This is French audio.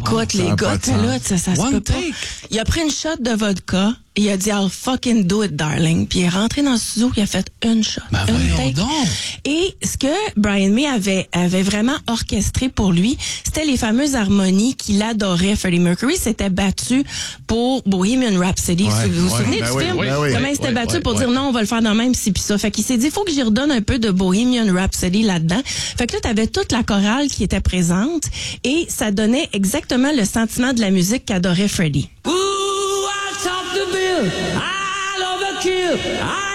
Écoute, les gars, là, ça se peut pas. Il a pris une shot de vodka. Il a dit, I'll fucking do it, darling. Puis il est rentré dans le studio, il a fait une shot. Une take. Donc. Et ce que Brian May avait vraiment orchestré pour lui, c'était les fameuses harmonies qu'il adorait. Freddie Mercury s'était battu pour Bohemian Rhapsody. Vous vous souvenez du film? Comment il s'était battu pour dire non, on va le faire dans le même ci pis ça. Fait qu'il s'est dit, il faut que j'y redonne un peu de Bohemian Rhapsody là-dedans. Fait que là, t'avais toute la chorale qui était présente et ça donnait exactement le sentiment de la musique qu'adorait Freddie. Ooh, I talk the bill, I'll overkill,